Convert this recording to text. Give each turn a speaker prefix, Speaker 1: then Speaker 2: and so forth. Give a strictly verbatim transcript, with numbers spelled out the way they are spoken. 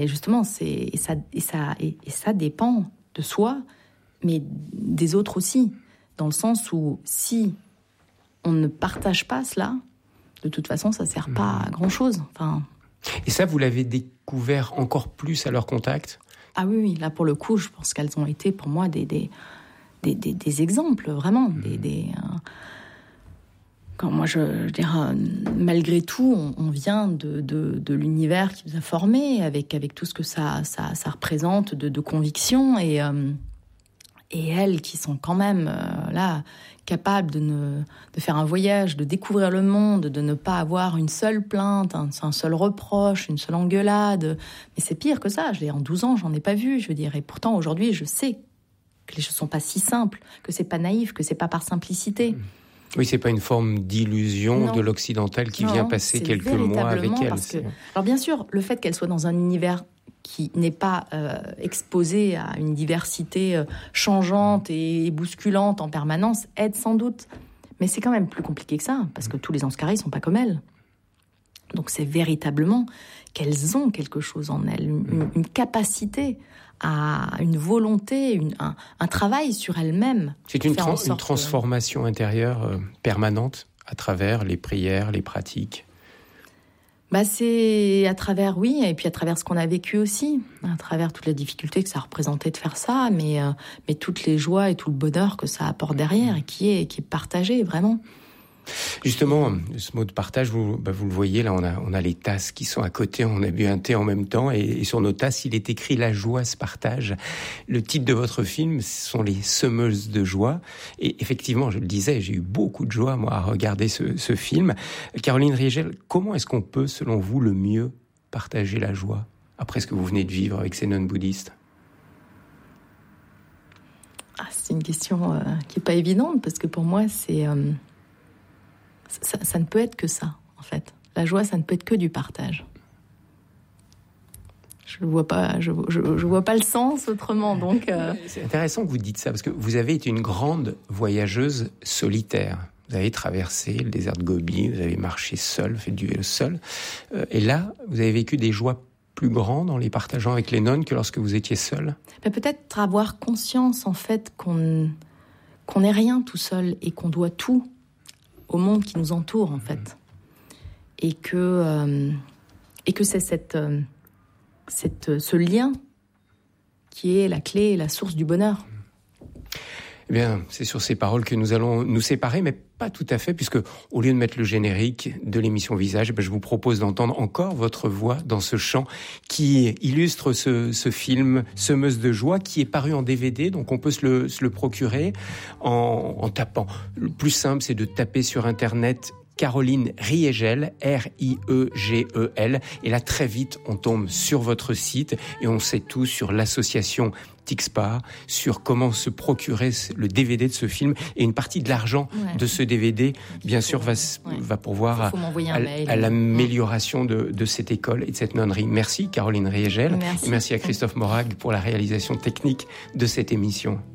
Speaker 1: Et justement, c'est, et ça, et ça, et, et ça dépend de soi, mais des autres aussi. Dans le sens où si on ne partage pas cela, de toute façon, ça ne sert pas à grand-chose. Enfin...
Speaker 2: Et ça, vous l'avez découvert encore plus à leur contact ?
Speaker 1: Ah oui, oui, là, pour le coup, je pense qu'elles ont été, pour moi, des, des, des, des, des exemples, vraiment. Des, des, euh... Quand moi, je, je veux dire, euh, malgré tout, on, on vient de, de, de l'univers qui nous a formés, avec, avec tout ce que ça, ça, ça représente de, de conviction. Et, euh, et elles qui sont quand même, euh, là... capable de, ne, de faire un voyage, de découvrir le monde, de ne pas avoir une seule plainte, un, un seul reproche, une seule engueulade. Mais c'est pire que ça. Je veux dire, en douze ans, j'en ai pas vu, je veux dire. Et pourtant, aujourd'hui, je sais que les choses sont pas si simples, que c'est pas naïf, que c'est pas par simplicité.
Speaker 2: Oui, c'est pas une forme d'illusion
Speaker 1: non.
Speaker 2: de l'occidental qui
Speaker 1: non,
Speaker 2: vient passer quelques mois avec elle.
Speaker 1: Que... Alors bien sûr, le fait qu'elle soit dans un univers qui n'est pas euh, exposé à une diversité euh, changeante et bousculante en permanence, aide sans doute. Mais c'est quand même plus compliqué que ça, parce que tous les Anscaris ne sont pas comme elle. Donc c'est véritablement qu'elles ont quelque chose en elles, une, une capacité, à une volonté, une, un, un travail sur elles-mêmes.
Speaker 2: C'est une, trans- une transformation que... intérieure euh, permanente à travers les prières, les pratiques.
Speaker 1: Bah c'est à travers, oui, et puis à travers ce qu'on a vécu aussi, à travers toutes les difficultés que ça représentait de faire ça, mais, euh, mais toutes les joies et tout le bonheur que ça apporte derrière et qui est, qui est partagé, vraiment.
Speaker 2: Justement, ce mot de partage, vous, bah vous le voyez, là, on a, on a les tasses qui sont à côté, on a bu un thé en même temps, et, et sur nos tasses, il est écrit « La joie se partage ». Le titre de votre film, ce sont les semeuses de joie. Et effectivement, je le disais, j'ai eu beaucoup de joie, moi, à regarder ce, ce film. Caroline Riegel, comment est-ce qu'on peut, selon vous, le mieux partager la joie, après ce que vous venez de vivre avec ces nonnes bouddhistes ?
Speaker 1: Ah, c'est une question euh, qui n'est pas évidente, parce que pour moi, c'est... Euh... Ça, ça ne peut être que ça, en fait. La joie, ça ne peut être que du partage. Je vois pas, je, je, je vois pas le sens autrement, donc... Euh...
Speaker 2: C'est intéressant que vous dites ça, parce que vous avez été une grande voyageuse solitaire. Vous avez traversé le désert de Gobi, vous avez marché seul, fait du vélo seul. Euh, et là, vous avez vécu des joies plus grandes en les partageant avec les nonnes que lorsque vous étiez seul.
Speaker 1: Ben, peut-être avoir conscience, en fait, qu'on qu'on n'est rien tout seul et qu'on doit tout au monde qui nous entoure, en fait. Et que, euh, et que c'est cette, euh, cette, ce lien qui est la clé et la source du bonheur.
Speaker 2: Eh bien, c'est sur ces paroles que nous allons nous séparer, mais pas tout à fait, puisque au lieu de mettre le générique de l'émission Visage, eh bien, je vous propose d'entendre encore votre voix dans ce chant qui illustre ce, ce film Semeuse de joie, qui est paru en D V D, donc on peut se le, se le procurer en, en tapant. Le plus simple, c'est de taper sur Internet Caroline Riegel, R I E G E L. Et là, très vite, on tombe sur votre site et on sait tout sur l'association Tixpa, sur comment se procurer le D V D de ce film. Et une partie de l'argent ouais. de ce D V D, bien sûr, va, ouais. va pourvoir à, à, à l'amélioration de, de cette école et de cette nonnerie. Merci Caroline Riegel.
Speaker 1: Merci.
Speaker 2: Et merci à Christophe Morag pour la réalisation technique de cette émission.